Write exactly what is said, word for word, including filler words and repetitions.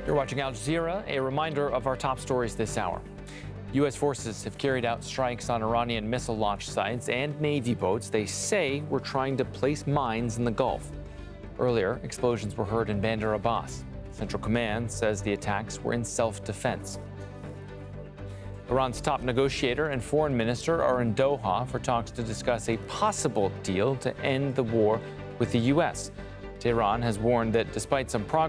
You're watching Al Jazeera. A reminder of our top stories this hour. U S forces have carried out strikes on Iranian missile launch sites and Navy boats they say were trying to place mines in the Gulf. Earlier, explosions were heard in Bandar Abbas. Central Command says the attacks were in self-defense. Iran's top negotiator and foreign minister are in Doha for talks to discuss a possible deal to end the war with the U S. Tehran has warned that despite some progress,